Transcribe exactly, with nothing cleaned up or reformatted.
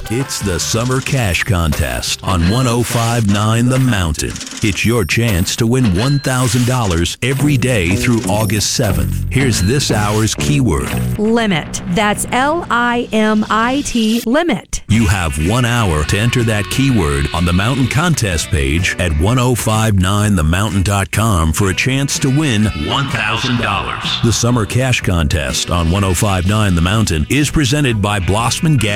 It's the Summer Cash Contest on one oh five point nine The Mountain. It's your chance to win one thousand dollars every day through August seventh. Here's this hour's keyword. Limit. That's L I M I T, limit. You have one hour to enter that keyword on the Mountain Contest page at ten fifty-nine the mountain dot com for a chance to win one thousand dollars. The Summer Cash Contest on ten fifty-nine The Mountain is presented by Blossman Gas.